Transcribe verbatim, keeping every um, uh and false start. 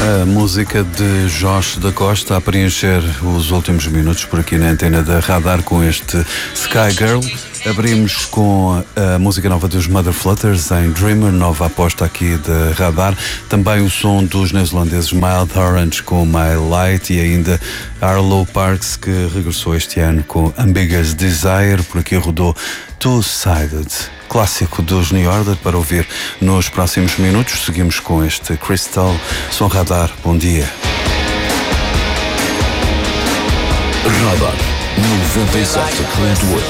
A música de Josh da Costa a preencher os últimos minutos por aqui na antena da Radar com este Sky Girl. Abrimos com a música nova dos Mother Flutters em Dreamer, nova aposta aqui da Radar. Também o som dos neozelandeses Mild Orange com My Light e ainda Arlo Parks, que regressou este ano com Ambiguous Desire. Por aqui rodou Two-Sided, clássico dos New Order, para ouvir nos próximos minutos. Seguimos com este Crystal. Som Radar, bom dia. Radar noventa e sete ponto oito.